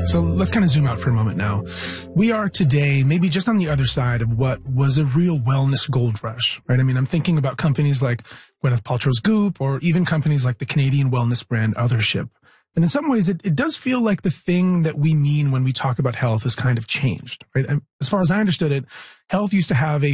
So let's kind of zoom out for a moment now. We are today maybe just on the other side of what was a real wellness gold rush, right? I mean, I'm thinking about companies like Gwyneth Paltrow's Goop, or even companies like the Canadian wellness brand Othership. And in some ways, it does feel like the thing that we mean when we talk about health has kind of changed, right? As far as I understood it, health used to have a